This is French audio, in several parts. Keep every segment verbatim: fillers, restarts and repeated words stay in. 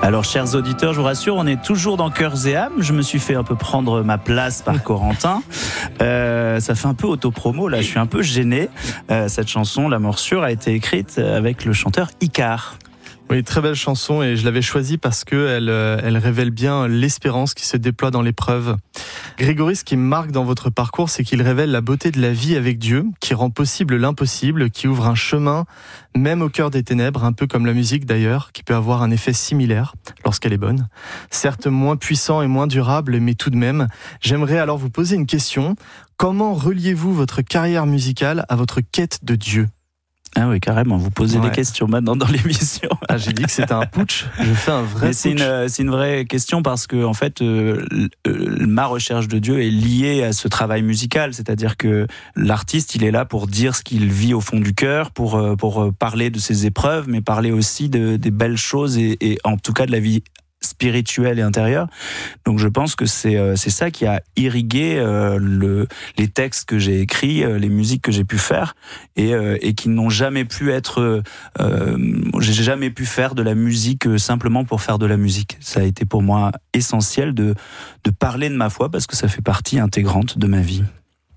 Alors, chers auditeurs, je vous rassure, on est toujours dans Cœurs et âmes. Je me suis fait un peu prendre ma place par Corentin. Euh, ça fait un peu autopromo, là, je suis un peu gêné. Euh, cette chanson, La Morsure, a été écrite avec le chanteur Icare. Oui, très belle chanson et je l'avais choisie parce qu'elle elle révèle bien l'espérance qui se déploie dans l'épreuve. Grégory, ce qui me marque dans votre parcours, c'est qu'il révèle la beauté de la vie avec Dieu, qui rend possible l'impossible, qui ouvre un chemin, même au cœur des ténèbres, un peu comme la musique d'ailleurs, qui peut avoir un effet similaire lorsqu'elle est bonne. Certes moins puissant et moins durable, mais tout de même. J'aimerais alors vous poser une question. Comment reliez-vous votre carrière musicale à votre quête de Dieu ? Ah oui, carrément, vous posez ouais. des questions maintenant dans l'émission. Ah, j'ai dit que c'était un putsch, je fais un vrai Mais putsch. c'est une, c'est une vraie question parce que, en fait, euh, euh, ma recherche de Dieu est liée à ce travail musical. C'est-à-dire que l'artiste, il est là pour dire ce qu'il vit au fond du cœur, pour, euh, pour parler de ses épreuves, mais parler aussi de, des belles choses et, et en tout cas de la vie spirituelle et intérieure. Donc je pense que c'est euh, c'est ça qui a irrigué euh, le les textes que j'ai écrits, euh, les musiques que j'ai pu faire et euh, et qui n'ont jamais pu être euh, j'ai jamais pu faire de la musique euh, simplement pour faire de la musique. Ça a été pour moi essentiel de de parler de ma foi parce que ça fait partie intégrante de ma vie.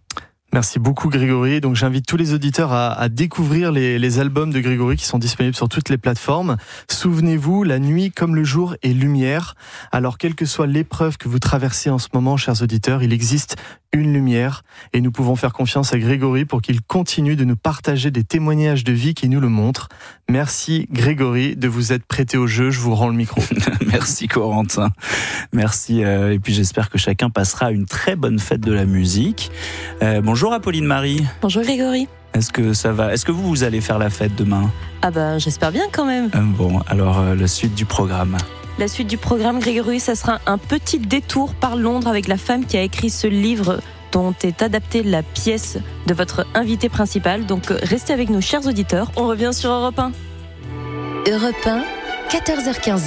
Merci beaucoup Grégory. Donc j'invite tous les auditeurs à, à découvrir les, les albums de Grégory qui sont disponibles sur toutes les plateformes. Souvenez-vous, la nuit comme le jour est lumière. Alors quelle que soit l'épreuve que vous traversez en ce moment, chers auditeurs, il existe une lumière et nous pouvons faire confiance à Grégory pour qu'il continue de nous partager des témoignages de vie qui nous le montrent. Merci Grégory de vous être prêté au jeu. Je vous rends le micro. Merci Corentin. Merci euh, et puis j'espère que chacun passera une très bonne fête de la musique. Euh, bonjour Apolline Marie. Bonjour Grégory. Est-ce que ça va ? Est-ce que vous, vous allez faire la fête demain ? Ah ben, j'espère bien quand même. Euh, bon, alors euh, la suite du programme. La suite du programme, Grégory, ça sera un petit détour par Londres avec la femme qui a écrit ce livre dont est adaptée la pièce de votre invité principal. Donc restez avec nous, chers auditeurs. On revient sur Europe un. Europe un, quatorze heures quinze,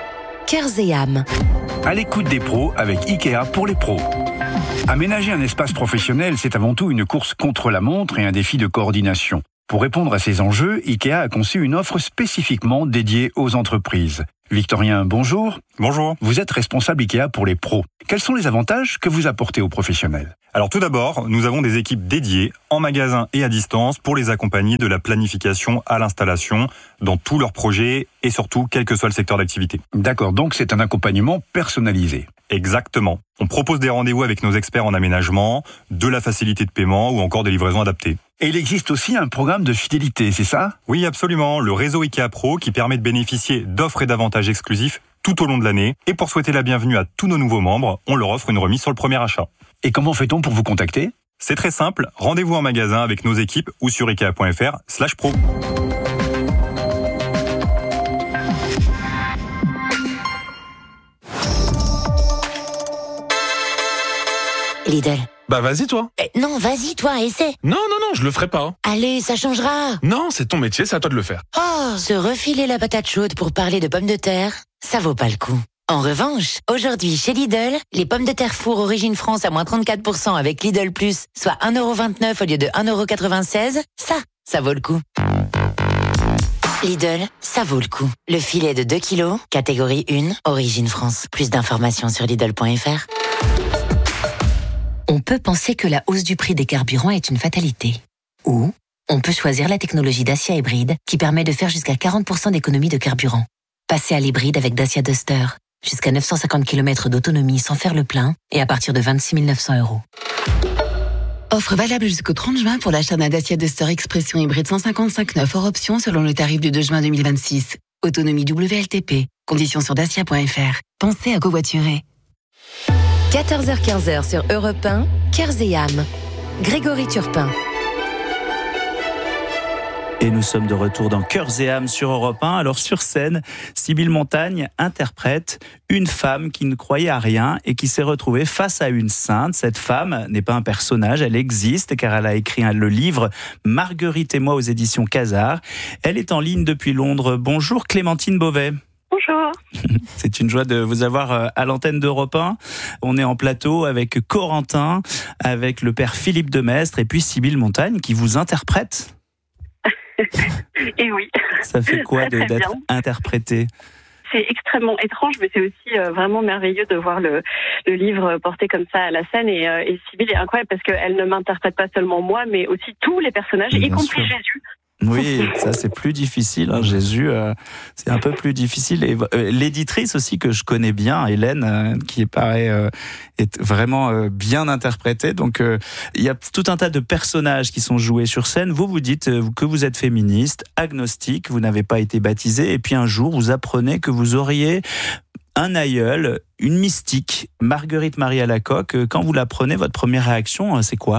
Cœurs et âmes. À l'écoute des pros avec Ikea pour les pros. Aménager un espace professionnel, c'est avant tout une course contre la montre et un défi de coordination. Pour répondre à ces enjeux, Ikea a conçu une offre spécifiquement dédiée aux entreprises. Victorien, bonjour. Bonjour. Vous êtes responsable Ikea pour les pros. Quels sont les avantages que vous apportez aux professionnels ? Alors tout d'abord, nous avons des équipes dédiées en magasin et à distance pour les accompagner de la planification à l'installation dans tous leurs projets et surtout quel que soit le secteur d'activité. D'accord, donc c'est un accompagnement personnalisé. Exactement. On propose des rendez-vous avec nos experts en aménagement, de la facilité de paiement ou encore des livraisons adaptées. Et il existe aussi un programme de fidélité, c'est ça ? Oui, absolument. Le réseau Ikea Pro qui permet de bénéficier d'offres et d'avantages exclusifs tout au long de l'année. Et pour souhaiter la bienvenue à tous nos nouveaux membres, on leur offre une remise sur le premier achat. Et comment fait-on pour vous contacter ? C'est très simple. Rendez-vous en magasin avec nos équipes ou sur ikea.fr slash pro. Lidl. Bah vas-y toi. Euh, non, vas-y toi, essaie. Non, non, non, je le ferai pas. Allez, ça changera. Non, c'est ton métier, c'est à toi de le faire. Oh, se refiler la patate chaude pour parler de pommes de terre, ça vaut pas le coup. En revanche, aujourd'hui chez Lidl, les pommes de terre four Origine France à moins trente-quatre pour cent avec Lidl Plus, soit un euro vingt-neuf au lieu de un euro quatre-vingt-seize, ça, ça vaut le coup. Lidl, ça vaut le coup. Le filet de deux kilos, catégorie un, Origine France. Plus d'informations sur Lidl point F R. On peut penser que la hausse du prix des carburants est une fatalité. Ou on peut choisir la technologie Dacia Hybride qui permet de faire jusqu'à quarante pour cent d'économie de carburant. Passez à l'hybride avec Dacia Duster. Jusqu'à neuf cent cinquante kilomètres d'autonomie sans faire le plein et à partir de vingt-six mille neuf cents euros. Offre valable jusqu'au trente juin pour l'achat d'un Dacia Duster Expression hybride cent cinquante-cinq neuf hors option selon le tarif du deux juin deux mille vingt-six. Autonomie W L T P. Conditions sur dacia point F R. Pensez à covoiturer. quatorze heures quinze sur Europe un, Cœurs et âmes. Grégory Turpin. Et nous sommes de retour dans Cœurs et âmes sur Europe un. Alors sur scène, Sybille Montagne interprète une femme qui ne croyait à rien et qui s'est retrouvée face à une sainte. Cette femme n'est pas un personnage, elle existe car elle a écrit le livre Marguerite et moi aux éditions Casar. Elle est en ligne depuis Londres. Bonjour Clémentine Beauvais. Bonjour. C'est une joie de vous avoir à l'antenne d'Europe un. On est en plateau avec Corentin, avec le père Philippe Demestre et puis Sybille Montagne qui vous interprète. Et oui. Ça fait quoi de, d'être bien. interprété ? c'est extrêmement étrange, mais c'est aussi euh, vraiment merveilleux de voir le, le livre porté comme ça à la scène. Et, euh, et Sibylle est incroyable parce qu'elle ne m'interprète pas seulement moi, mais aussi tous les personnages, Bien y compris sûr. Jésus. Oui, ça c'est plus difficile. Hein, Jésus, euh, c'est un peu plus difficile. Et euh, l'éditrice aussi que je connais bien, Hélène, euh, qui paraît euh, est vraiment euh, bien interprétée. Donc euh, il y a tout un tas de personnages qui sont joués sur scène. Vous vous dites euh, que vous êtes féministe, agnostique, vous n'avez pas été baptisé, et puis un jour vous apprenez que vous auriez un aïeul, une mystique, Marguerite Marie Alacoque. Quand vous l'apprenez, votre première réaction, c'est quoi ?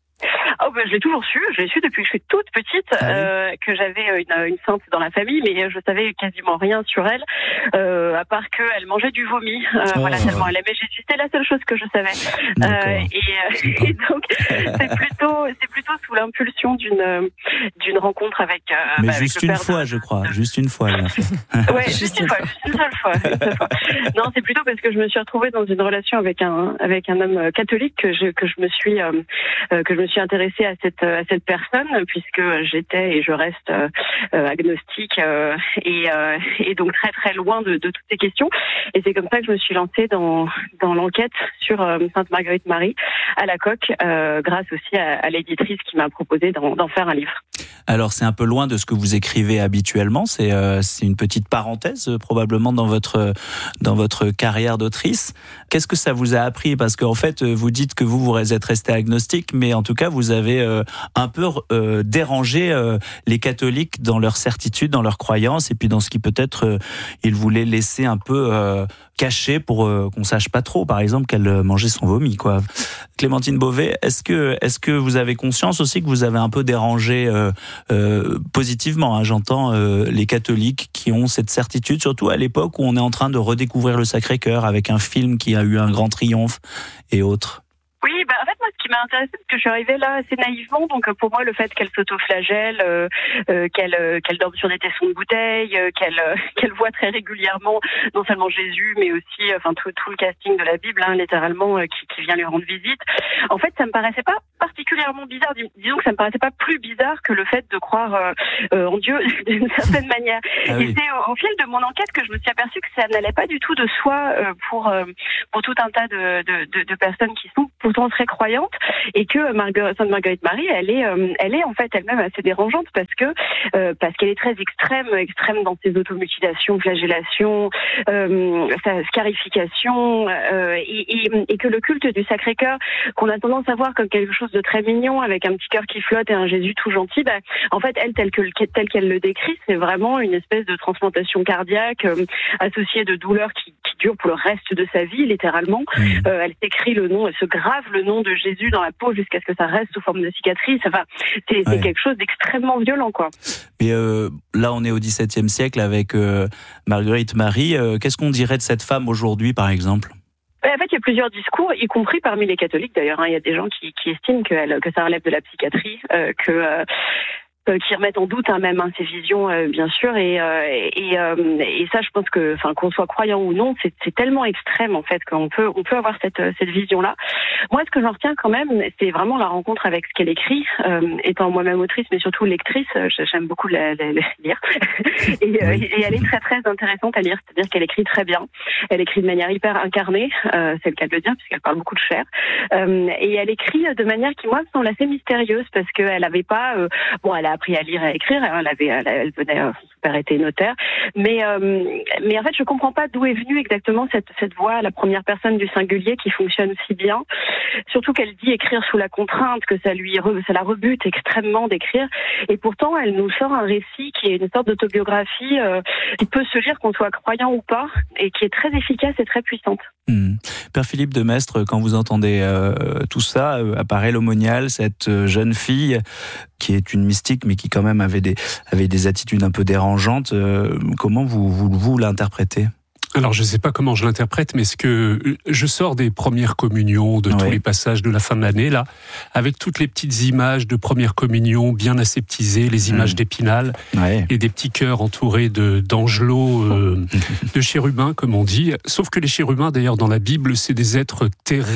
Oh ben, je l'ai toujours su, je l'ai su depuis que je suis toute petite, Ah oui. euh, que j'avais une, une sainte dans la famille, mais je savais quasiment rien sur elle, euh, à part qu'elle mangeait du vomi, euh, Oh. voilà, tellement elle aimait Jésus, c'était la seule chose que je savais. D'accord. Euh, et, euh, et donc, c'est plutôt, c'est plutôt sous l'impulsion d'une, d'une rencontre avec, euh, Mais bah, avec juste le une père fois, de- je crois, juste une fois. Elle l'a fait. Ouais, juste une fois, juste une seule fois, une seule fois. Non, c'est plutôt parce que je me suis retrouvée dans une relation avec un avec un homme catholique que je que je me suis euh, euh, que je me suis intéressée à cette à cette personne, puisque j'étais et je reste euh, agnostique euh, et euh, et donc très très loin de, de toutes ces questions. Et c'est comme ça que je me suis lancée dans dans l'enquête sur euh, Sainte Marguerite Marie Alacoque, euh, grâce aussi à, à l'éditrice qui m'a proposé d'en, d'en faire un livre. Alors c'est un peu loin de ce que vous écrivez habituellement, c'est euh, c'est une petite parenthèse euh, probablement dans votre dans votre carrière d'autrice. Qu'est-ce que ça vous a appris ? Parce qu'en fait euh, vous dites que vous vous êtes resté agnostique, mais en tout cas vous avez euh, un peu euh, dérangé euh, les catholiques dans leur certitude, dans leurs croyances, et puis dans ce qui peut-être euh, ils voulaient laisser un peu euh, caché pour euh, qu'on sache pas trop, par exemple qu'elle mangeait son vomi, quoi. Clémentine Beauvais, est-ce que est-ce que vous avez conscience aussi que vous avez un peu dérangé euh, euh, positivement, hein, j'entends euh, les catholiques qui ont cette certitude, surtout à l'époque où on est en train de redécouvrir le Sacré-Cœur avec un film qui a eu un grand triomphe et autres. Oui, bah en fait moi ce qui m'a intéressée, parce que je suis arrivée là assez naïvement, donc pour moi le fait qu'elle s'autoflagelle, euh, euh, qu'elle euh, qu'elle dorme sur des tessons de bouteille, euh, qu'elle euh, qu'elle voit très régulièrement non seulement Jésus, mais aussi enfin tout tout le casting de la Bible, hein, littéralement, euh, qui, qui vient lui rendre visite. En fait, ça me paraissait pas particulièrement bizarre. Dis- Disons que ça me paraissait pas plus bizarre que le fait de croire euh, euh, en Dieu d'une certaine manière. Ah Et oui. c'est au, au fil de mon enquête que je me suis aperçue que ça n'allait pas du tout de soi euh, pour euh, pour tout un tas de, de, de, de personnes qui sont pourtant très croyantes, et que Marguerite, Sainte Marguerite Marie, elle est, euh, elle est en fait elle-même assez dérangeante parce que euh, parce qu'elle est très extrême, extrême dans ses automutilations, flagellations, euh, sa scarification, euh, et, et, et que le culte du Sacré-Cœur, qu'on a tendance à voir comme quelque chose de très mignon avec un petit cœur qui flotte et un Jésus tout gentil, bah, en fait elle telle que telle qu'elle le décrit, c'est vraiment une espèce de transplantation cardiaque euh, associée de douleurs qui, qui durent pour le reste de sa vie, littéralement. Mmh. Euh, elle s'écrit le nom, elle se grave le nom de Jésus dans la peau jusqu'à ce que ça reste sous forme de cicatrice. Enfin, c'est, c'est Ouais. quelque chose d'extrêmement violent, quoi. Mais euh, là, on est au dix-septième siècle avec euh, Marguerite Marie. Euh, qu'est-ce qu'on dirait de cette femme aujourd'hui, par exemple ? En fait, il y a plusieurs discours, y compris parmi les catholiques d'ailleurs. Hein. Il y a des gens qui, qui estiment que, elle, que ça relève de la psychiatrie, euh, que euh, euh, qui remettent en doute hein, même hein, ces visions, euh, bien sûr. Et euh, et, euh, et ça, je pense que, enfin, qu'on soit croyant ou non, c'est, c'est tellement extrême en fait qu'on peut on peut avoir cette cette vision-là. Moi, ce que j'en retiens quand même, c'est vraiment la rencontre avec ce qu'elle écrit. Euh, étant moi-même autrice, mais surtout lectrice, euh, j'aime beaucoup la, la, la lire. et, euh, et elle est très très intéressante à lire. C'est-à-dire qu'elle écrit très bien. Elle écrit de manière hyper incarnée, euh, c'est le cas de le dire, puisqu'elle parle beaucoup de chair. Euh, et elle écrit de manière qui, moi, me semble assez mystérieuse, parce qu'elle n'avait pas... Euh, bon, elle a appris à lire et à écrire. Elle, avait, elle, elle venait... Euh, son père était notaire. Mais, euh, mais en fait, je comprends pas d'où est venue exactement cette, cette voix à la première personne du singulier qui fonctionne si bien. Surtout qu'elle dit écrire sous la contrainte, que ça lui re, ça la rebute extrêmement d'écrire. Et pourtant, elle nous sort un récit qui est une sorte d'autobiographie euh, qui peut se lire qu'on soit croyant ou pas, et qui est très efficace et très puissante. Mmh. Père Philippe de Maistre, quand vous entendez euh, tout ça, euh, apparaît l'aumôniale, cette euh, jeune fille qui est une mystique, mais qui quand même avait des, avait des attitudes un peu dérangeantes. Euh, comment vous, vous, vous l'interprétez ? Alors, je ne sais pas comment je l'interprète, mais ce que je sors des premières communions, de ouais. tous les passages de la fin de l'année, là, avec toutes les petites images de première communion bien aseptisées, les images mmh. d'Épinal, ouais. et des petits cœurs entourés de, d'angelots, euh, de chérubins, comme on dit. Sauf que les chérubins, d'ailleurs, dans la Bible, c'est des êtres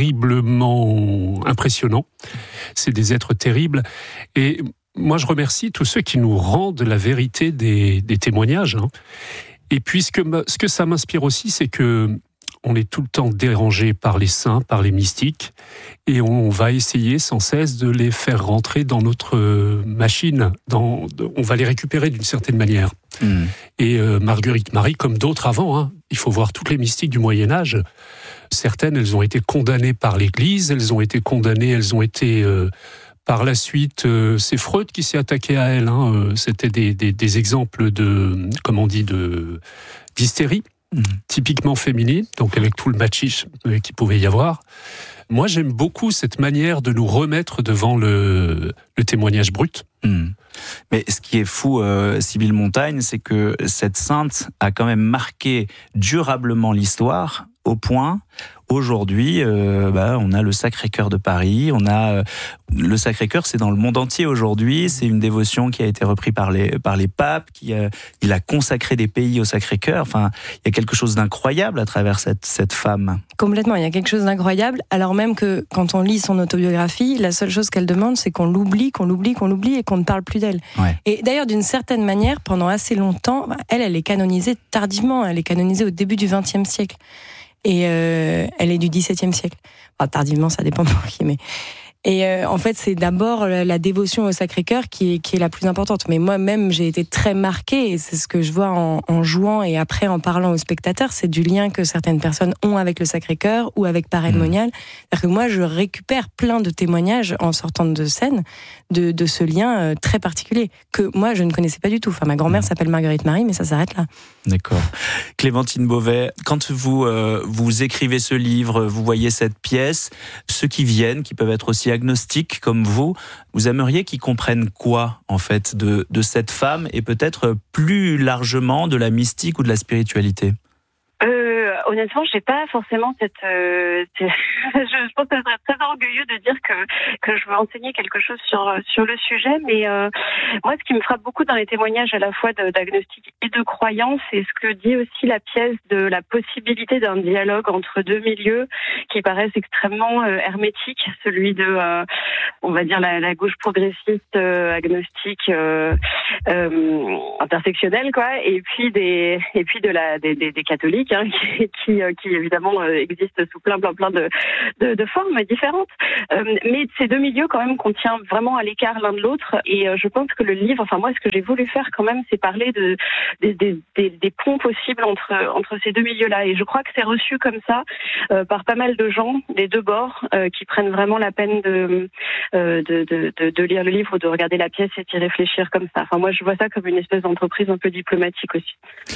terriblement impressionnants. C'est des êtres terribles. Et moi, je remercie tous ceux qui nous rendent la vérité des, des témoignages, hein. Et puis ce que, ce que ça m'inspire aussi, c'est que on est tout le temps dérangé par les saints, par les mystiques, et on va essayer sans cesse de les faire rentrer dans notre machine. Dans, on va les récupérer d'une certaine manière. Mmh. Et euh, Marguerite Marie, comme d'autres avant, hein, il faut voir toutes les mystiques du Moyen-Âge. Certaines, elles ont été condamnées par l'Église, elles ont été condamnées, elles ont été... Euh, par la suite, euh, c'est Freud qui s'est attaqué à elles. Hein, euh, c'était des, des, des exemples de, comment on dit, de, d'hystérie. Mmh. Typiquement féminine, donc avec tout le machisme qu'il pouvait y avoir. Moi, j'aime beaucoup cette manière de nous remettre devant le, le témoignage brut. Mmh. Mais ce qui est fou, euh, Sybille Montagne, c'est que cette sainte a quand même marqué durablement l'histoire, au point, aujourd'hui, euh, bah, on a le Sacré-Cœur de Paris, on a euh, le Sacré-Cœur, c'est dans le monde entier aujourd'hui, c'est une dévotion qui a été reprise par les, par les papes, qui a, il a consacré des pays au Sacré-Cœur, enfin, il y a quelque chose d'incroyable à travers cette, cette femme. Complètement, il y a quelque chose d'incroyable, alors même que quand on lit son autobiographie, la seule chose qu'elle demande, c'est qu'on l'oublie, qu'on l'oublie, qu'on l'oublie et qu'on ne parle plus d'elle. Ouais. Et d'ailleurs, d'une certaine manière, pendant assez longtemps, elle, elle est canonisée tardivement, elle est canonisée au début du vingtième siècle. Et euh, elle est du dix-septième siècle. Enfin, tardivement, ça dépend pour qui, mais... Et euh, en fait, c'est d'abord la dévotion au Sacré-Cœur qui est, qui est la plus importante. Mais moi-même, j'ai été très marquée, et c'est ce que je vois en, en jouant et après en parlant aux spectateurs, c'est du lien que certaines personnes ont avec le Sacré-Cœur ou avec Paray le Monial. C'est-à-dire que moi, je récupère plein de témoignages en sortant de scène de, de ce lien euh, très particulier que moi, je ne connaissais pas du tout. Enfin, ma grand-mère s'appelle Marguerite Marie, mais ça s'arrête là. D'accord. Clémentine Beauvais, quand vous, euh, vous écrivez ce livre, vous voyez cette pièce, ceux qui viennent, qui peuvent être aussi agnostiques comme vous, vous aimeriez qu'ils comprennent quoi, en fait, de, de cette femme et peut-être plus largement de la mystique ou de la spiritualité ? Euh, honnêtement, j'ai pas forcément cette. Euh, je, je pense que ça serait très orgueilleux de dire que que je veux enseigner quelque chose sur sur le sujet, mais euh, moi, ce qui me frappe beaucoup dans les témoignages à la fois de, d'agnostiques et de croyants, c'est ce que dit aussi la pièce de la possibilité d'un dialogue entre deux milieux qui paraissent extrêmement euh, hermétiques, celui de, euh, on va dire la, la gauche progressiste, euh, agnostique, euh, euh, intersectionnelle, quoi, et puis des et puis de la des, des, des catholiques. Hein, qui, qui, qui évidemment euh, existent sous plein plein plein de, de, de formes différentes. Euh, mais ces deux milieux quand même qu'on tient vraiment à l'écart l'un de l'autre. Et euh, je pense que le livre, enfin moi ce que j'ai voulu faire quand même, c'est parler de des, des, des, des ponts possibles entre entre ces deux milieux-là. Et je crois que c'est reçu comme ça euh, par pas mal de gens des deux bords euh, qui prennent vraiment la peine de, euh, de, de, de de lire le livre ou de regarder la pièce et d'y réfléchir comme ça. Enfin moi je vois ça comme une espèce d'entreprise un peu diplomatique aussi.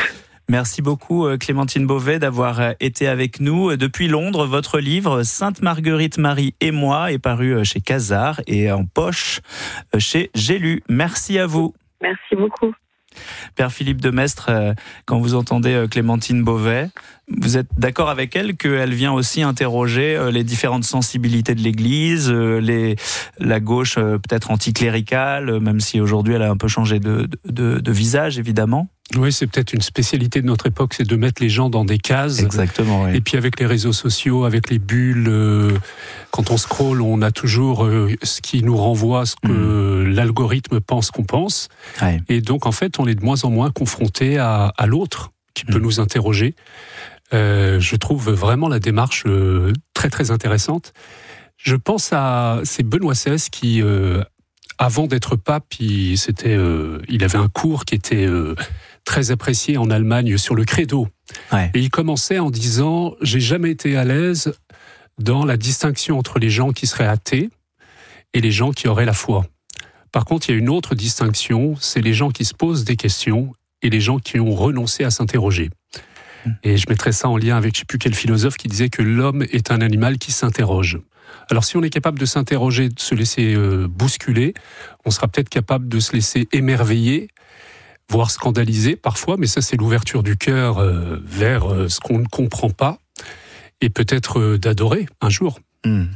Merci beaucoup Clémentine Beauvais d'avoir été avec nous. Depuis Londres, votre livre Sainte Marguerite Marie et moi est paru chez Casar et en poche chez J'ai lu. Merci à vous. Merci beaucoup. Père Philippe de Maistre, quand vous entendez Clémentine Beauvais, vous êtes d'accord avec elle qu'elle vient aussi interroger les différentes sensibilités de l'Église, les, la gauche peut-être anticléricale, même si aujourd'hui elle a un peu changé de, de, de visage évidemment? Oui, c'est peut-être une spécialité de notre époque, c'est de mettre les gens dans des cases. Exactement, oui. Et puis avec les réseaux sociaux, avec les bulles, euh, quand on scrolle, on a toujours euh, ce qui nous renvoie à ce que mmh. l'algorithme pense qu'on pense. Ouais. Et donc, en fait, on est de moins en moins confronté à, à l'autre qui mmh. peut nous interroger. Euh, je trouve vraiment la démarche euh, très, très intéressante. Je pense à... C'est Benoît seize qui... Euh, avant d'être pape, il, c'était, euh, il avait un cours qui était euh, très apprécié en Allemagne sur le credo. Ouais. Et il commençait en disant « J'ai jamais été à l'aise dans la distinction entre les gens qui seraient athées et les gens qui auraient la foi. Par contre, il y a une autre distinction, c'est les gens qui se posent des questions et les gens qui ont renoncé à s'interroger. Mmh. » Et je mettrais ça en lien avec je ne sais plus quel philosophe qui disait que l'homme est un animal qui s'interroge. Alors si on est capable de s'interroger, de se laisser euh, bousculer, on sera peut-être capable de se laisser émerveiller, voire scandaliser parfois, mais ça c'est l'ouverture du cœur euh, vers euh, ce qu'on ne comprend pas, et peut-être euh, d'adorer un jour. Mmh.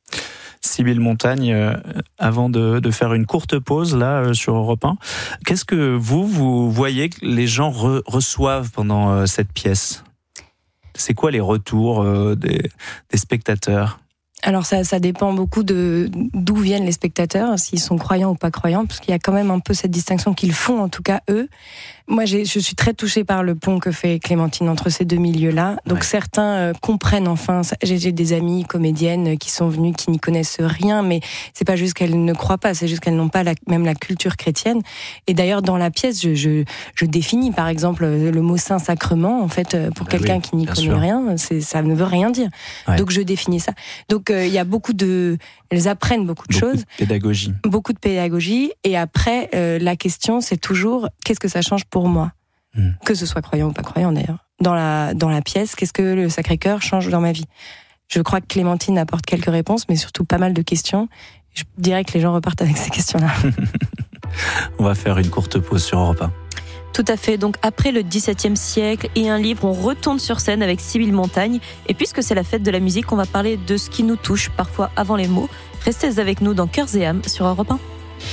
Sybille Montagne, euh, avant de, de faire une courte pause là euh, sur Europe un, qu'est-ce que vous, vous voyez que les gens re- reçoivent pendant euh, cette pièce ? C'est quoi les retours euh, des, des spectateurs ? Alors ça, ça dépend beaucoup de d'où viennent les spectateurs, s'ils sont croyants ou pas croyants, parce qu'il y a quand même un peu cette distinction qu'ils font, en tout cas eux. Moi, j'ai, je suis très touchée par le pont que fait Clémentine entre ces deux milieux-là. Donc, ouais. certains euh, comprennent enfin. J'ai, j'ai des amies comédiennes qui sont venues, qui n'y connaissent rien, mais c'est pas juste qu'elles ne croient pas, c'est juste qu'elles n'ont pas la, même la culture chrétienne. Et d'ailleurs, dans la pièce, je, je, je définis, par exemple, le mot Saint-Sacrement. En fait, pour bah quelqu'un oui, qui n'y connaît sûr. rien, c'est, ça ne veut rien dire. Ouais. Donc, je définis ça. Donc, euh, il y a beaucoup de... Elles apprennent beaucoup de beaucoup choses. De pédagogie. Beaucoup de pédagogie. Et après, euh, la question, c'est toujours, qu'est-ce que ça change pour pour moi, mmh. que ce soit croyant ou pas croyant d'ailleurs, dans la, dans la pièce, qu'est-ce que le Sacré-Cœur change dans ma vie? Je crois que Clémentine apporte quelques réponses, mais surtout pas mal de questions. Je dirais que les gens repartent avec ces questions-là. On va faire une courte pause sur Europe un. Tout à fait, donc après le dix-septième siècle et un livre, on retourne sur scène avec Sibylle Montagne. Et puisque c'est la fête de la musique, on va parler de ce qui nous touche, parfois avant les mots. Restez avec nous dans Cœurs et âmes sur Europe un.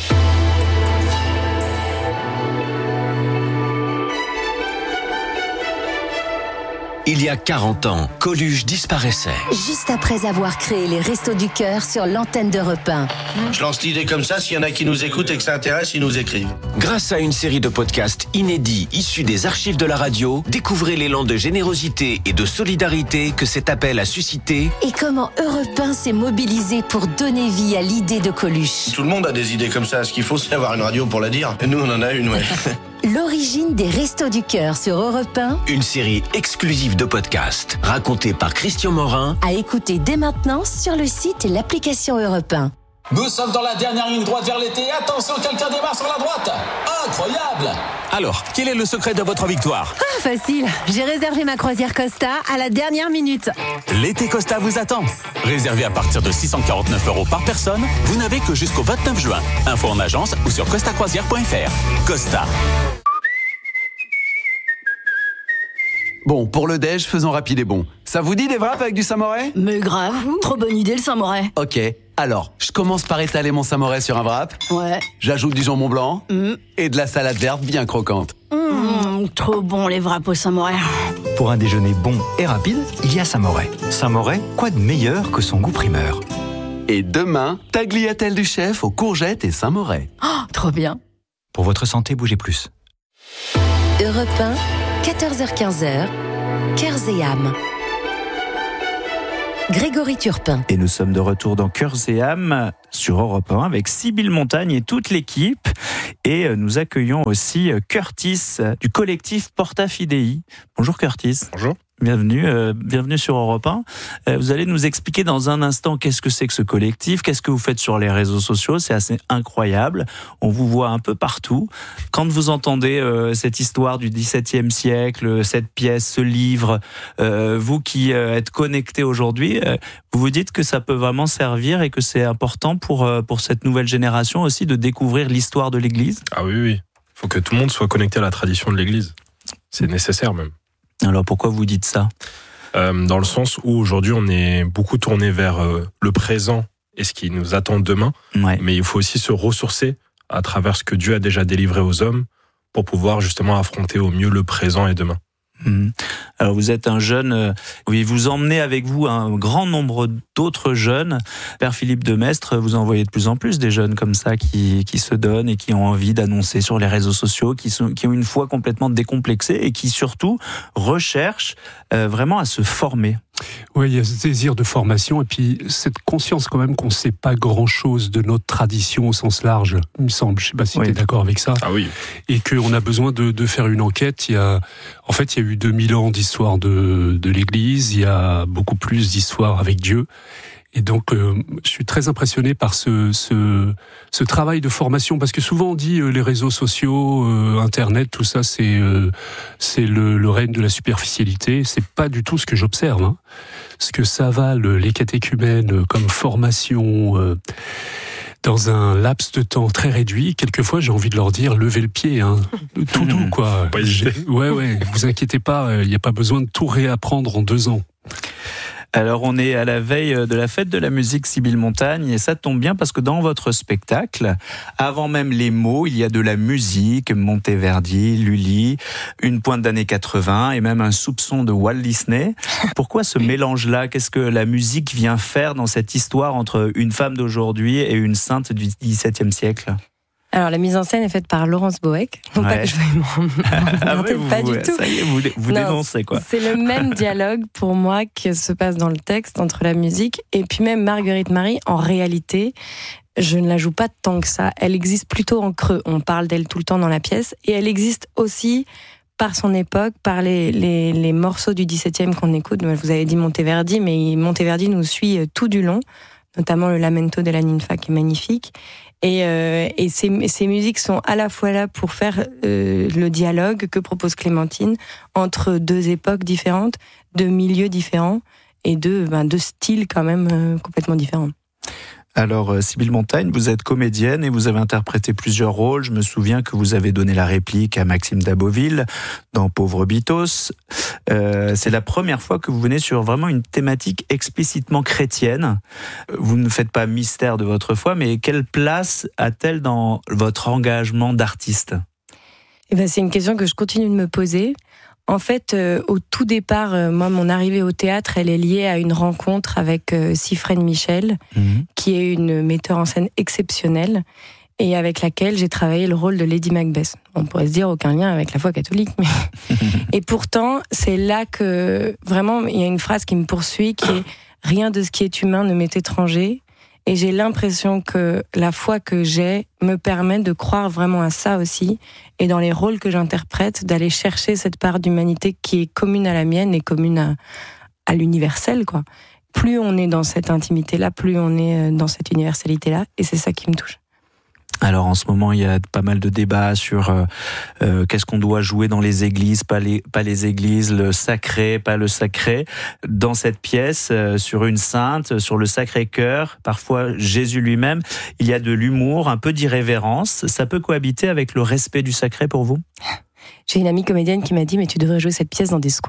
Il y a quarante ans, Coluche disparaissait. Juste après avoir créé les Restos du Cœur sur l'antenne d'Europe un. Je lance l'idée comme ça, s'il y en a qui nous écoutent et que ça intéresse, ils nous écrivent. Grâce à une série de podcasts inédits issus des archives de la radio, découvrez l'élan de générosité et de solidarité que cet appel a suscité. Et comment Europe un s'est mobilisé pour donner vie à l'idée de Coluche. Tout le monde a des idées comme ça, ce qu'il faut c'est avoir une radio pour la dire. Et nous on en a une, ouais. L'origine des Restos du Cœur sur Europe un. Une série exclusive de podcasts, racontée par Christian Morin. À écouter dès maintenant sur le site et l'application Europe un. Nous sommes dans la dernière ligne droite vers l'été. Attention, quelqu'un démarre sur la droite. Incroyable! Alors, quel est le secret de votre victoire? Ah, facile. J'ai réservé ma croisière Costa à la dernière minute. L'été Costa vous attend. Réservé à partir de six cent quarante-neuf euros par personne, vous n'avez que jusqu'au vingt-neuf juin. Info en agence ou sur costa croisière point f r. Costa. Bon, pour le déj, faisons rapide et bon. Ça vous dit des wraps avec du samouraï? Mais grave, trop bonne idée le samouraï. Ok, alors, je commence par étaler mon samouraï sur un wrap. Ouais. J'ajoute du jambon blanc mm. et de la salade verte bien croquante. Mmh, trop bon les wraps au samouraï. Pour un déjeuner bon et rapide, il y a Samouraï. Samouraï, quoi de meilleur que son goût primeur? Et demain, tagliatelle du chef aux courgettes et Saint-Moret. Oh, trop bien. Pour votre santé, bougez plus. Europe un, quatorze heures quinze, Cœurs et âmes. Grégory Turpin. Et nous sommes de retour dans Cœurs et âmes sur Europe un avec Sibylle Montagne et toute l'équipe. Et nous accueillons aussi Curtis du collectif Porta Fidei. Bonjour Curtis. Bonjour. Bienvenue, euh, bienvenue sur Europe un. Euh, vous allez nous expliquer dans un instant qu'est-ce que c'est que ce collectif, qu'est-ce que vous faites sur les réseaux sociaux, c'est assez incroyable. On vous voit un peu partout. Quand vous entendez euh, cette histoire du dix-septième siècle, cette pièce, ce livre, euh, vous qui euh, êtes connectés aujourd'hui, euh, vous vous dites que ça peut vraiment servir et que c'est important pour, euh, pour cette nouvelle génération aussi de découvrir l'histoire de l'Église? Ah oui, oui. Il faut que tout le monde soit connecté à la tradition de l'Église. C'est nécessaire même. Alors pourquoi vous dites ça? euh, Dans le sens où aujourd'hui on est beaucoup tourné vers euh, le présent et ce qui nous attend demain. Ouais. Mais il faut aussi se ressourcer à travers ce que Dieu a déjà délivré aux hommes pour pouvoir justement affronter au mieux le présent et demain. Mmh. Alors vous êtes un jeune, euh, oui, vous emmenez avec vous un grand nombre d'autres jeunes. Père Philippe de Maistre, vous en voyez de plus en plus des jeunes comme ça qui, qui se donnent et qui ont envie d'annoncer sur les réseaux sociaux, qui, sont, qui ont une foi complètement décomplexée et qui surtout recherchent euh, vraiment à se former. Oui, il y a ce désir de formation et puis cette conscience quand même qu'on ne sait pas grand-chose de notre tradition au sens large, il me semble. Je ne sais pas si oui. tu es d'accord avec ça. Ah oui. Et qu'on a besoin de, de faire une enquête. Il y a, en fait, il y a eu deux mille ans d'histoire de, de l'Église, il y a beaucoup plus d'histoire avec Dieu. Et donc, euh, je suis très impressionné par ce, ce, ce travail de formation, parce que souvent on dit euh, les réseaux sociaux, euh, Internet, tout ça, c'est euh, c'est le, le règne de la superficialité. C'est pas du tout ce que j'observe. Hein. Ce que ça va, le, les catéchumènes comme formation. Euh, Dans un laps de temps très réduit, quelquefois j'ai envie de leur dire levez le pied, hein. Tout doux quoi. Pas hésiter. Ouais ouais, vous inquiétez pas, il n'y a pas besoin de tout réapprendre en deux ans. Alors on est à la veille de la fête de la musique Sibylle Montagne et ça tombe bien parce que dans votre spectacle, avant même les mots, il y a de la musique, Monteverdi, Lully, une pointe d'années quatre-vingts et même un soupçon de Walt Disney. Pourquoi ce mélange-là? Qu'est-ce que la musique vient faire dans cette histoire entre une femme d'aujourd'hui et une sainte du dix-septième siècle? Alors, la mise en scène est faite par Laurence Boeck. Non Ouais. pas que je vais m'en m'en Ah vanter, ouais, vous, pas du ouais, tout. ça y est, vous, vous Non, dénoncez, quoi. C'est le même dialogue pour moi que se passe dans le texte entre la musique et puis même Marguerite Marie. En réalité, je ne la joue pas tant que ça. Elle existe plutôt en creux. On parle d'elle tout le temps dans la pièce et elle existe aussi par son époque, par les, les, les morceaux du dix-septième qu'on écoute. Vous avez dit Monteverdi, mais Monteverdi nous suit tout du long, notamment le Lamento della Ninfa qui est magnifique. Et, euh, et ces, ces musiques sont à la fois là pour faire euh, le dialogue que propose Clémentine entre deux époques différentes, deux milieux différents et deux, ben, deux styles quand même euh, complètement différents. Alors, euh, Sybille Montagne, vous êtes comédienne et vous avez interprété plusieurs rôles. Je me souviens que vous avez donné la réplique à Maxime Daboville dans Pauvre Bitos. Euh, c'est la première fois que vous venez sur vraiment une thématique explicitement chrétienne. Vous ne faites pas mystère de votre foi, mais quelle place a-t-elle dans votre engagement d'artiste ? Eh ben, c'est une question que je continue de me poser. En fait, euh, au tout départ, euh, moi, mon arrivée au théâtre, elle est liée à une rencontre avec euh, Sifrène Michel, mmh. qui est une metteur en scène exceptionnelle et avec laquelle j'ai travaillé le rôle de Lady Macbeth. On pourrait se dire aucun lien avec la foi catholique, mais et pourtant, c'est là que vraiment il y a une phrase qui me poursuit, qui est « Rien de ce qui est humain ne m'est étranger ». Et j'ai l'impression que la foi que j'ai me permet de croire vraiment à ça aussi. Et dans les rôles que j'interprète, d'aller chercher cette part d'humanité qui est commune à la mienne et commune à, à l'universel, quoi. Plus on est dans cette intimité-là, plus on est dans cette universalité-là. Et c'est ça qui me touche. Alors en ce moment, il y a pas mal de débats sur euh, euh, qu'est-ce qu'on doit jouer dans les églises, pas les, pas les églises, le sacré, pas le sacré. Dans cette pièce, euh, sur une sainte, sur le Sacré-Cœur, parfois Jésus lui-même, il y a de l'humour, un peu d'irrévérence. Ça peut cohabiter avec le respect du sacré pour vous ? J'ai une amie comédienne qui m'a dit « mais tu devrais jouer cette pièce dans des squats ».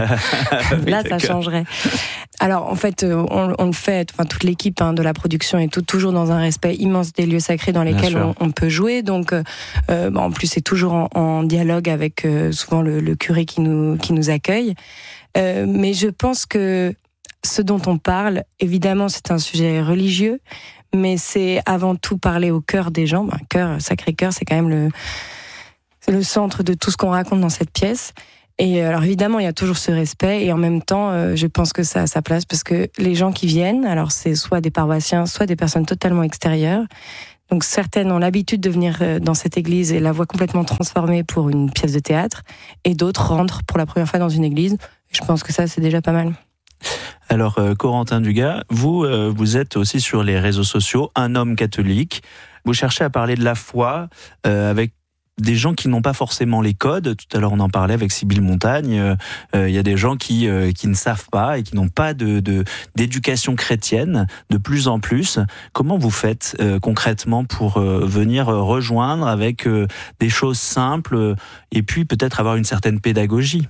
Là, ça changerait. Alors, en fait, on, on le fait, enfin, toute l'équipe hein, de la production est tout, toujours dans un respect immense des lieux sacrés dans lesquels on, on peut jouer. Donc, euh, bon, en plus, c'est toujours en, en dialogue avec euh, souvent le, le curé qui nous, qui nous accueille. Euh, mais je pense que ce dont on parle, évidemment, c'est un sujet religieux, mais c'est avant tout parler au cœur des gens. Ben, cœur, Sacré-Cœur, c'est quand même le... C'est le centre de tout ce qu'on raconte dans cette pièce. Et alors évidemment, il y a toujours ce respect et en même temps, euh, je pense que ça a sa place parce que les gens qui viennent, alors c'est soit des paroissiens, soit des personnes totalement extérieures. Donc certaines ont l'habitude de venir dans cette église et la voient complètement transformée pour une pièce de théâtre et d'autres rentrent pour la première fois dans une église. Je pense que ça, c'est déjà pas mal. Alors, euh, Corentin Dugas, vous, euh, vous êtes aussi sur les réseaux sociaux, un homme catholique. Vous cherchez à parler de la foi euh, avec des gens qui n'ont pas forcément les codes. Tout à l'heure, on en parlait avec Sybille Montagne. Il euh, euh, y a des gens qui euh, qui ne savent pas et qui n'ont pas de, de d'éducation chrétienne de plus en plus. Comment vous faites euh, concrètement pour euh, venir rejoindre avec euh, des choses simples euh, et puis peut-être avoir une certaine pédagogie?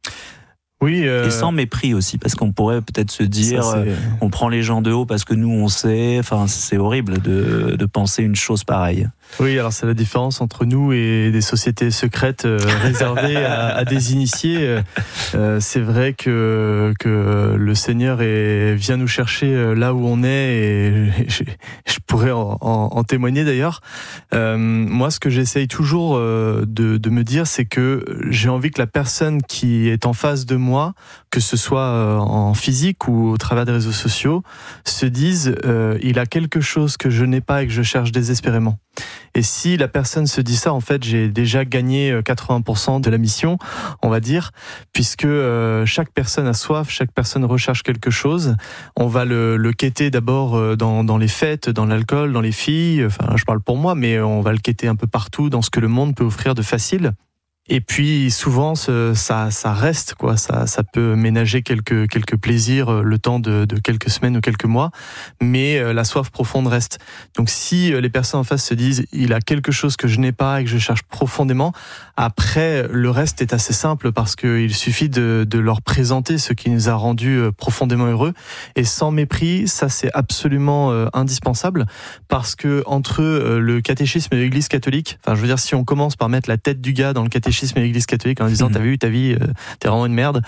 Oui, euh... et sans mépris aussi, parce qu'on pourrait peut-être se dire, ça, euh, on prend les gens de haut parce que nous on sait. Enfin, c'est horrible de, de penser une chose pareille. Oui, alors c'est la différence entre nous et des sociétés secrètes euh, réservées à, à des initiés. Euh, c'est vrai que que le Seigneur est, vient nous chercher là où on est, et je, je pourrais en, en, en témoigner d'ailleurs. Euh, moi, ce que j'essaye toujours de, de me dire, c'est que j'ai envie que la personne qui est en face de moi, que ce soit en physique ou au travers des réseaux sociaux, se dise euh, il a quelque chose que je n'ai pas et que je cherche désespérément. Et si la personne se dit ça, en fait, j'ai déjà gagné quatre-vingts pour cent de la mission, on va dire, puisque euh, chaque personne a soif, chaque personne recherche quelque chose. On va le, le quêter d'abord dans, dans les fêtes, dans l'alcool, dans les filles. Enfin, je parle pour moi, mais on va le quêter un peu partout dans ce que le monde peut offrir de facile. Et puis souvent ça ça reste quoi, ça ça peut ménager quelques quelques plaisirs le temps de de quelques semaines ou quelques mois, mais la soif profonde reste. Donc si les personnes en face se disent il a quelque chose que je n'ai pas et que je cherche profondément, Après, le reste est assez simple parce qu'il suffit de, de leur présenter ce qui nous a rendus profondément heureux. Et sans mépris, ça c'est absolument euh, indispensable parce que entre euh, le catéchisme de l'Église catholique, enfin je veux dire, si on commence par mettre la tête du gars dans le catéchisme de l'Église catholique en disant mmh. t'as vu ta vie, euh, t'es vraiment une merde.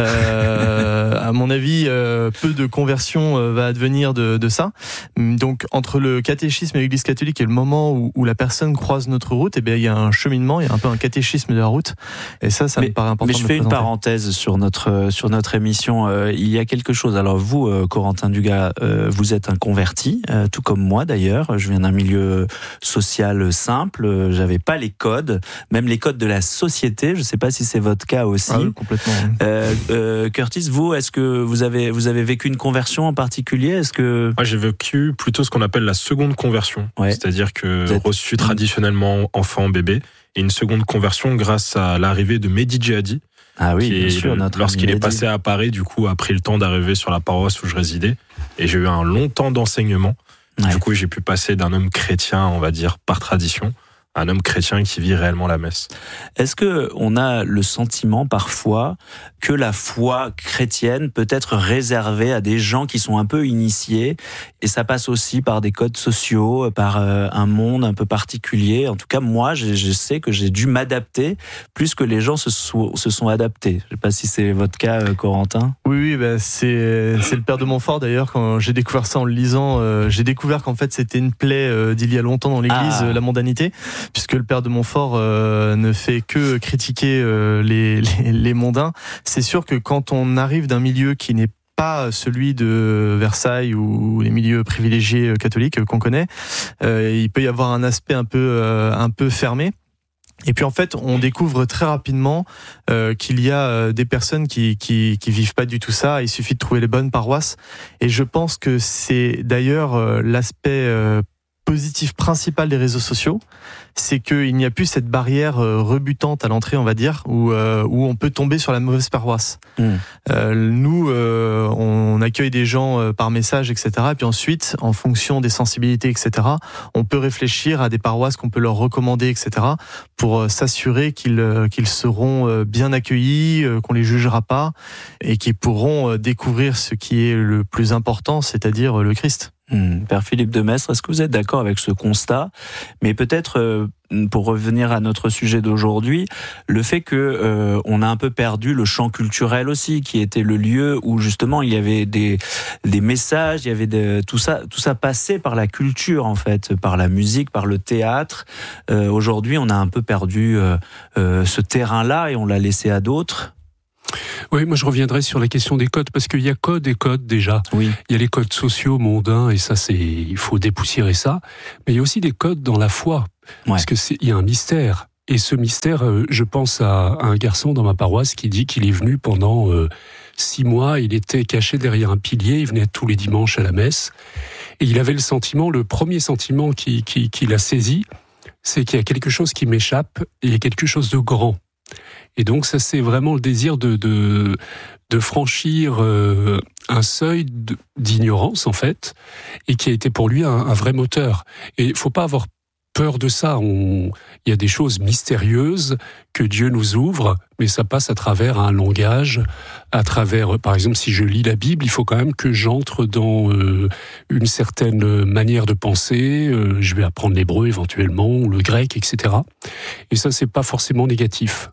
Euh, à mon avis, euh, peu de conversion euh, va advenir de, de ça. Donc entre le catéchisme de l'Église catholique et le moment où, où la personne croise notre route, eh bien il y a un cheminement, il y a un peu un catéchisme de la route. Et ça, ça mais, me paraît important. Mais je de fais me une présenter. parenthèse sur notre sur notre émission. Euh, il y a quelque chose. Alors vous, euh, Corentin Dugas, euh, vous êtes un converti, euh, tout comme moi d'ailleurs. Je viens d'un milieu social simple. Euh, j'avais pas les codes, même les codes de la société. Je ne sais pas si c'est votre cas aussi. Ah oui, complètement. Oui. Euh, euh, Curtis, vous, est-ce que vous avez vous avez vécu une conversion en particulier? Est-ce que moi j'ai vécu plutôt ce qu'on appelle la seconde conversion, ouais. C'est-à-dire que êtes... reçu traditionnellement enfant, bébé, et une seconde conversion grâce à l'arrivée de Mehdi Djihadi. Ah oui, bien est, sûr. Notre lorsqu'il est passé à Paris, du coup, a pris le temps d'arriver sur la paroisse où je résidais, et j'ai eu un long temps d'enseignement. Ouais. Du coup, j'ai pu passer d'un homme chrétien, on va dire, par tradition, à un homme chrétien qui vit réellement la messe. Est-ce que on a le sentiment parfois que la foi chrétienne peut être réservée à des gens qui sont un peu initiés, et ça passe aussi par des codes sociaux, par euh, un monde un peu particulier? En tout cas, moi, je, je sais que j'ai dû m'adapter plus que les gens se, so, se sont adaptés. Je ne sais pas si c'est votre cas, euh, Corentin. Oui, oui, bah c'est c'est le père de Montfort d'ailleurs. Quand j'ai découvert ça en le lisant, euh, j'ai découvert qu'en fait c'était une plaie euh, d'il y a longtemps dans l'Église, ah. euh, la mondanité, puisque le père de Montfort euh, ne fait que critiquer euh, les, les les mondains. C'est sûr que quand on arrive d'un milieu qui n'est pas celui de Versailles ou les milieux privilégiés catholiques qu'on connaît, euh, il peut y avoir un aspect un peu euh, un peu fermé. Et puis en fait, on découvre très rapidement euh, qu'il y a des personnes qui, qui qui vivent pas du tout ça. Il suffit de trouver les bonnes paroisses. Et je pense que c'est d'ailleurs euh, l'aspect euh, positif principal des réseaux sociaux, c'est qu'il n'y a plus cette barrière euh, rebutante à l'entrée, on va dire, où, euh, où on peut tomber sur la mauvaise paroisse. Mmh. Euh, nous, euh, on accueille des gens euh, par message, et cetera. Et puis ensuite, en fonction des sensibilités, et cetera, on peut réfléchir à des paroisses qu'on peut leur recommander, et cetera, pour euh, s'assurer qu'ils, euh, qu'ils seront euh, bien accueillis, euh, qu'on les jugera pas, et qu'ils pourront euh, découvrir ce qui est le plus important, c'est-à-dire euh, le Christ. Mmh. Père Philippe de Maistre, est-ce que vous êtes d'accord avec ce constat? Mais peut-être, euh, pour revenir à notre sujet d'aujourd'hui, le fait que euh, on a un peu perdu le champ culturel aussi, qui était le lieu où justement il y avait des des messages, il y avait de, tout ça, tout ça passait par la culture en fait, par la musique, par le théâtre. Euh, aujourd'hui, on a un peu perdu euh, euh, ce terrain-là et on l'a laissé à d'autres. Oui, moi je reviendrai sur la question des codes, parce qu'il y a codes et codes déjà. Oui. Il y a les codes sociaux, mondains, et ça, c'est, il faut dépoussiérer ça. Mais il y a aussi des codes dans la foi, ouais. Parce que c'est, il y a un mystère. Et ce mystère, je pense à un garçon dans ma paroisse qui dit qu'il est venu pendant euh, six mois, il était caché derrière un pilier, il venait tous les dimanches à la messe, et il avait le sentiment, le premier sentiment qui, qui, qui l'a saisi, c'est qu'il y a quelque chose qui m'échappe, et il y a quelque chose de grand. Et donc ça, c'est vraiment le désir de de, de franchir euh, un seuil de, d'ignorance en fait, et qui a été pour lui un, un vrai moteur. Et il faut pas avoir peur de ça. On, il y a des choses mystérieuses que Dieu nous ouvre, mais ça passe à travers un langage, à travers, par exemple, si je lis la Bible, il faut quand même que j'entre dans euh, une certaine manière de penser. Euh, je vais apprendre l'hébreu éventuellement, ou le grec, et cetera. Et ça, c'est pas forcément négatif.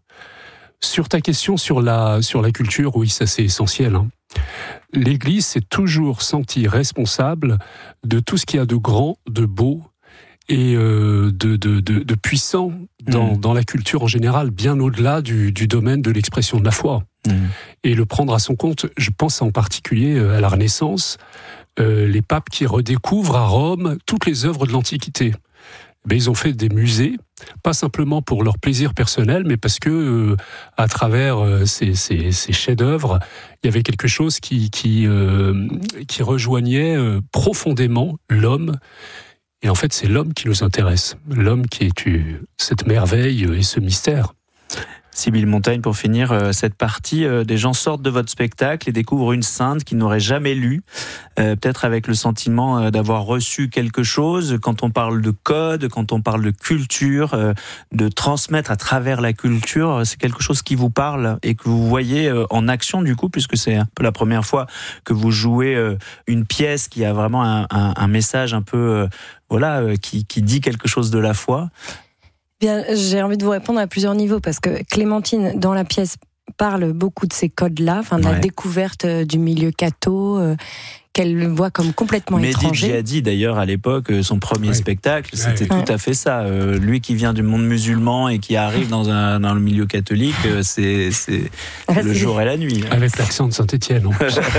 Sur ta question sur la, sur la culture, oui, ça c'est essentiel. Hein. L'Église s'est toujours sentie responsable de tout ce qu'il y a de grand, de beau et euh, de, de, de, de puissant dans, mmh. dans la culture en général, bien au-delà du, du domaine de l'expression de la foi. Mmh. Et le prendre à son compte, je pense en particulier à la Renaissance, euh, les papes qui redécouvrent à Rome toutes les œuvres de l'Antiquité. Ben, ils ont fait des musées, pas simplement pour leur plaisir personnel, mais parce que euh, à travers euh, ces, ces, ces chefs-d'œuvre, il y avait quelque chose qui, qui, euh, qui rejoignait euh, profondément l'homme. Et en fait, c'est l'homme qui nous intéresse, l'homme qui est euh, cette merveille et ce mystère. Sybille Montaigne, pour finir euh, cette partie, euh, des gens sortent de votre spectacle et découvrent une sainte qu'ils n'auraient jamais lue, euh, peut-être avec le sentiment euh, d'avoir reçu quelque chose. Quand on parle de code, quand on parle de culture, euh, de transmettre à travers la culture, c'est quelque chose qui vous parle et que vous voyez euh, en action du coup, puisque c'est un peu la première fois que vous jouez euh, une pièce qui a vraiment un, un, un message un peu, euh, voilà, euh, qui, qui dit quelque chose de la foi. Bien, j'ai envie de vous répondre à plusieurs niveaux parce que Clémentine, dans la pièce, parle beaucoup de ces codes-là, enfin de ouais. la découverte du milieu catho, euh, qu'elle voit comme complètement Mehdi étranger. Mehdi Djihadi, d'ailleurs, à l'époque, son premier ouais. spectacle, c'était ouais. tout à fait ça. Euh, lui qui vient du monde musulman et qui arrive dans, un, dans le milieu catholique, c'est, c'est ah, le c'est... jour et la nuit. Avec l'accent de Saint-Étienne.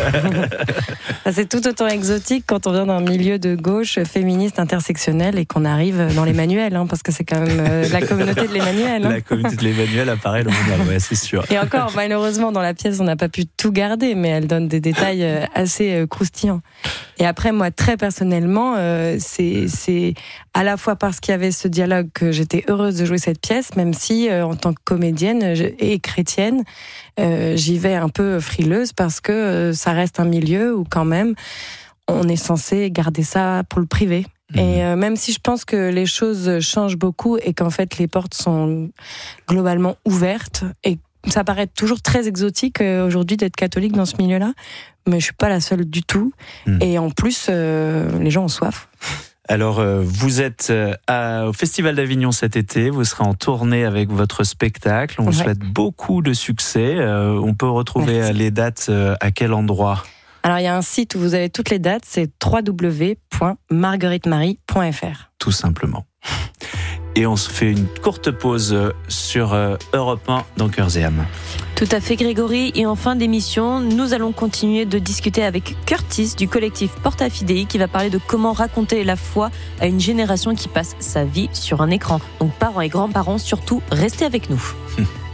C'est tout autant exotique quand on vient d'un milieu de gauche, féministe, intersectionnel et qu'on arrive dans l'Emmanuel, hein, parce que c'est quand même euh, la communauté de l'Emmanuel. Hein. La communauté de l'Emmanuel apparaît le mondial, ouais, c'est sûr. Et encore, malheureusement, dans la pièce, on n'a pas pu tout garder, mais elle donne des détails euh, assez euh, croustillants. Et après, moi, très personnellement, euh, c'est, c'est à la fois parce qu'il y avait ce dialogue que j'étais heureuse de jouer cette pièce, même si, euh, en tant que comédienne je, et chrétienne, euh, j'y vais un peu frileuse parce que euh, ça reste un milieu où quand même, on est censé garder ça pour le privé. Mmh. Et euh, même si je pense que les choses changent beaucoup et qu'en fait, les portes sont globalement ouvertes et ça paraît toujours très exotique euh, aujourd'hui d'être catholique dans ce milieu-là, mais je suis pas la seule du tout. Mmh. Et en plus, euh, les gens ont soif. Alors, euh, vous êtes euh, à, au Festival d'Avignon cet été, vous serez en tournée avec votre spectacle. On ouais. vous souhaite beaucoup de succès. Euh, on peut retrouver Merci. les dates euh, à quel endroit ? Alors, il y a un site où vous avez toutes les dates, c'est w w w point marguerite marie point f r. Tout simplement. Et on se fait une courte pause sur Europe un dans Cœurs et âmes. Tout à fait, Grégory. Et en fin d'émission, nous allons continuer de discuter avec Curtis du collectif Porta Fidei qui va parler de comment raconter la foi à une génération qui passe sa vie sur un écran. Donc parents et grands-parents, surtout, restez avec nous.